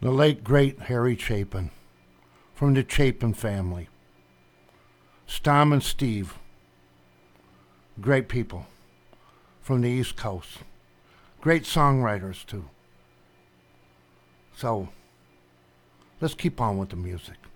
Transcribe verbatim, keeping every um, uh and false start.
The late, great Harry Chapin from the Chapin family. Stom and Steve, great people from the East Coast. Great songwriters, too. So, let's keep on with the music.